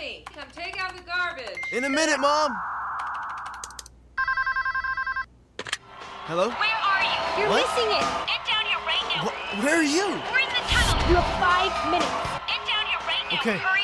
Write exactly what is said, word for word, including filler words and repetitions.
Johnny, come take out the garbage. In a minute, Mom. Hello? Where are you? You're What? missing it. Get down here right now. Wh- where are you? We're in the tunnel. You have five minutes. Get down here right now. Okay. Hurry.